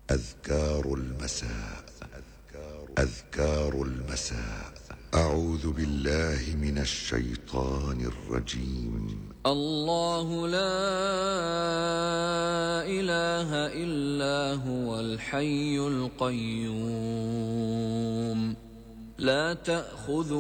أذكار المساء. أذكار المساء. أعوذ بالله من الشيطان الرجيم. الله لا إله إلا هو الحي القيوم لا تأخذ